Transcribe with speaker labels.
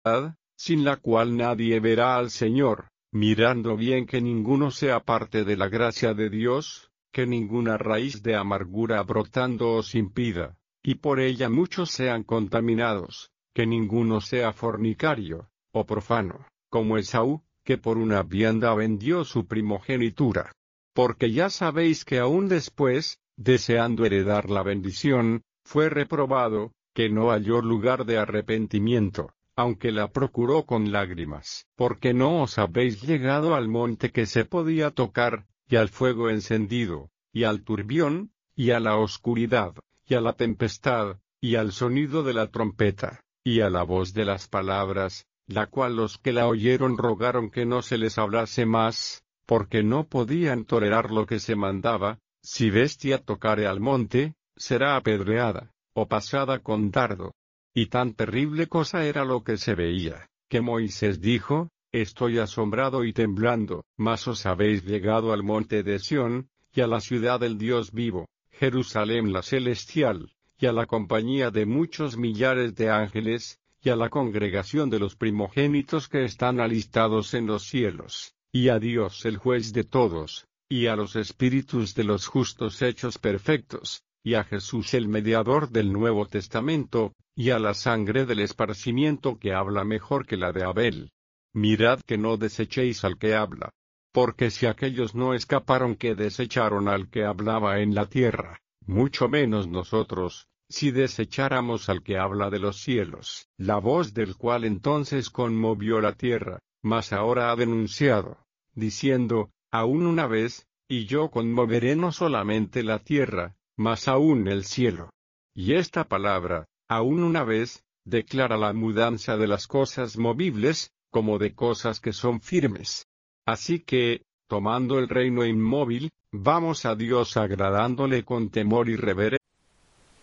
Speaker 1: sin la cual nadie verá al Señor, mirando bien que ninguno sea parte de la gracia de Dios, que ninguna raíz de amargura brotando os impida, y por ella muchos sean contaminados, que ninguno sea fornicario, o profano, como Esaú, que por una vianda vendió su primogenitura. Porque ya sabéis que aún después, deseando heredar la bendición, fue reprobado, que no halló lugar de arrepentimiento, aunque la procuró con lágrimas. Porque no os habéis llegado al monte que se podía tocar, y al fuego encendido, y al turbión, y a la oscuridad, y a la tempestad, y al sonido de la trompeta, y a la voz de las palabras, la cual los que la oyeron rogaron que no se les hablase más, porque no podían tolerar lo que se mandaba: si bestia tocare al monte, será apedreada, o pasada con dardo. Y tan terrible cosa era lo que se veía, que Moisés dijo: estoy asombrado y temblando. Mas os habéis llegado al monte de Sión, y a la ciudad del Dios vivo, Jerusalén la celestial, y a la compañía de muchos millares de ángeles, y a la congregación de los primogénitos que están alistados en los cielos, y a Dios el juez de todos, y a los espíritus de los justos hechos perfectos, y a Jesús el mediador del Nuevo Testamento, y a la sangre del esparcimiento que habla mejor que la de Abel. Mirad que no desechéis al que habla. Porque si aquellos no escaparon que desecharon al que hablaba en la tierra, mucho menos nosotros, si desecháramos al que habla de los cielos, la voz del cual entonces conmovió la tierra, mas ahora ha denunciado, diciendo: aún una vez, y yo conmoveré no solamente la tierra, mas aún el cielo. Y esta palabra, aún una vez, declara la mudanza de las cosas movibles, como de cosas que son firmes. Así que, tomando el reino inmóvil, vamos a Dios agradándole con temor y reverencia.